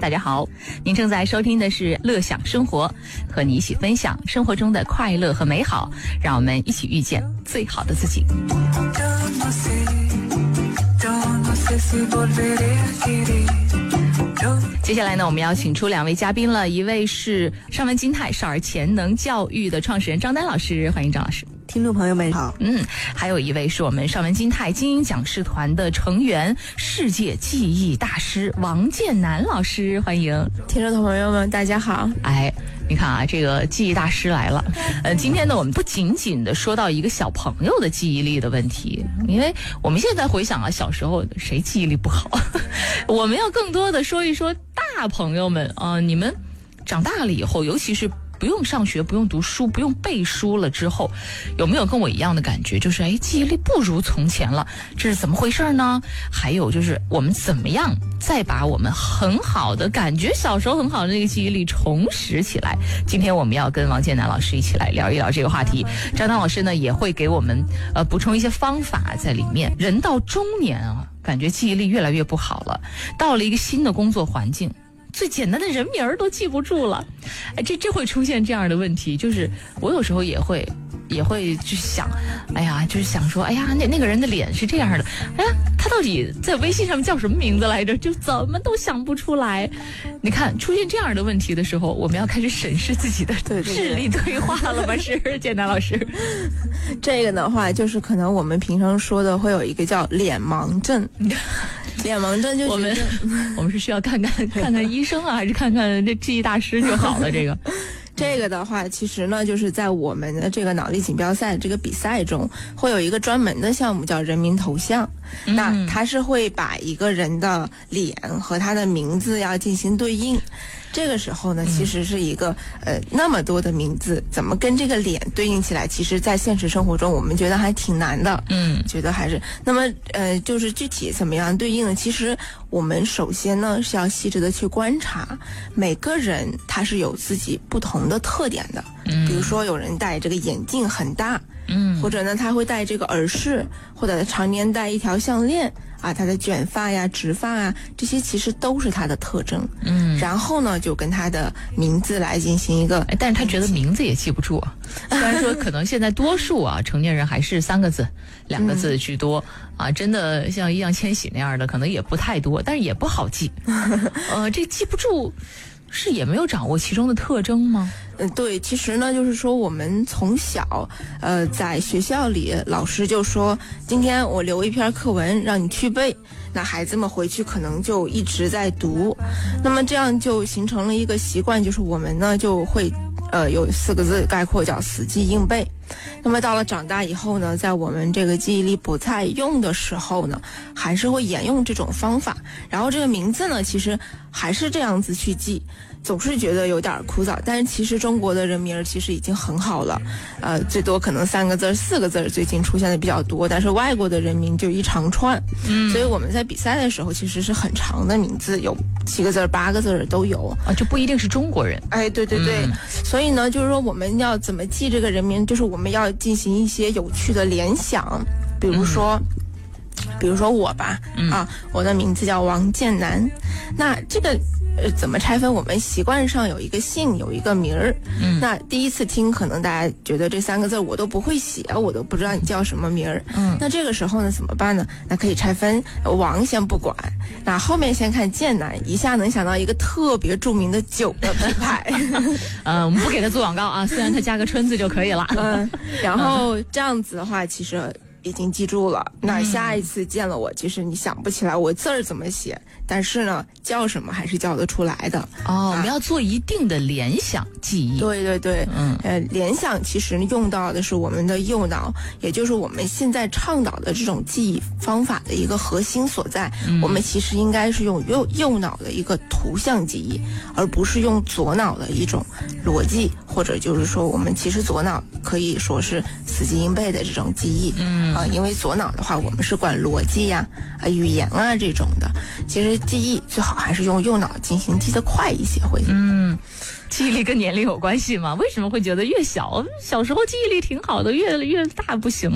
大家好，您正在收听的是乐享生活，和你一起分享生活中的快乐和美好，让我们一起遇见最好的自己。接下来呢，我们要请出2位嘉宾了，一位是尚文金泰少儿潜能教育的创始人张丹老师，欢迎张老师。 听众朋友们好。 还有一位是我们尚文金泰精英讲师团的成员，世界记忆大师王建南老师，欢迎。 听众朋友们大家好。 你看啊，这个记忆大师来了。今天呢，我们不仅仅的说到一个小朋友的记忆力的问题，因为我们现在回想啊，小时候谁记忆力不好？我们要更多的说一说大朋友们啊，你们长大了以后，尤其是不用上学、不用读书、不用背书了之后，有没有跟我一样的感觉？就是记忆力不如从前了，这是怎么回事呢？还有就是我们怎么样再把我们很好的感觉小时候很好的那个记忆力重拾起来？今天我们要跟王建南老师一起来聊一聊这个话题。张丹老师呢也会给我们补充一些方法在里面。人到中年啊，感觉记忆力越来越不好了，到了一个新的工作环境，最简单的人名儿都记不住了，这会出现这样的问题。就是我有时候也会去想，就是想说，那个人的脸是这样的，他到底在微信上面叫什么名字来着？就怎么都想不出来。你看出现这样的问题的时候，我们要开始审视自己的智力退化了吗？是建南老师。 这个的话，就是可能我们平常说的会有一个叫脸盲症。脸盲症就我们是需要看看医生啊，还是看看这记忆大师就好了？ 这个的话，其实呢，就是在我们的这个脑力锦标赛这个比赛中，会有一个专门的项目叫人名头像。那它是会把一个人的脸和他的名字要进行对应。这个时候呢，其实是一个那么多的名字，怎么跟这个脸对应起来？其实，在现实生活中，我们觉得还挺难的。觉得还是那么就是具体怎么样对应呢？其实我们首先呢是要细致的去观察每个人，他是有自己不同的特点的。比如说有人戴这个眼镜很大，或者呢他会戴这个耳饰，或者常年戴一条项链啊，他的卷发呀、直发啊，这些其实都是他的特征。然后呢，就跟他的名字来进行一个， 但是他觉得名字也记不住啊。虽然说可能现在多数啊成年人还是3个字、2个字居多啊，真的像易烊千玺那样的可能也不太多，但是也不好记。这记不住。是也没有掌握其中的特征吗？ 对，其实呢，就是说我们从小，在学校里，老师就说，今天我留一篇课文让你去背，那孩子们回去可能就一直在读，那么这样就形成了一个习惯，就是我们呢就会，有4个字概括叫死记硬背。那么到了长大以后呢，在我们这个记忆力不再用的时候呢，还是会沿用这种方法，然后这个名字呢，其实还是这样子去记，总是觉得有点枯燥。但是其实中国的人名其实已经很好了，最多可能3个字、4个字最近出现的比较多，但是外国的人名就一长串。所以我们在比赛的时候其实是很长的名字，有7个字、8个字都有啊，就不一定是中国人。 对，所以呢，就是说我们要怎么记这个人名，就是我们要进行一些有趣的联想，比如说我吧，我的名字叫王建南，那这个怎么拆分？我们习惯上有一个姓，有一个名儿。那第一次听，可能大家觉得这3个字我都不会写，我都不知道你叫什么名儿。那这个时候呢，怎么办呢？那可以拆分，王先不管，那后面先看建南，一下能想到一个特别著名的酒的品牌。 我们不给他做广告啊，虽然他加个春字就可以了。 然后这样子的话，其实已经记住了。那下一次见了我，其实你想不起来我字儿怎么写，但是呢，叫什么还是叫得出来的。 我们要做一定的联想记忆。 对，联想其实用到的是我们的右脑，也就是我们现在倡导的这种记忆方法的一个核心所在。我们其实应该是用右脑的一个图像记忆，而不是用左脑的一种逻辑，或者就是说我们其实左脑可以说是死记硬背的这种记忆。因为左脑的话，我们是管逻辑呀、语言啊这种的。其实记忆最好还是用右脑进行，记得快一些会。 记忆力跟年龄有关系吗？为什么会觉得越小时候记忆力挺好的，越大不行？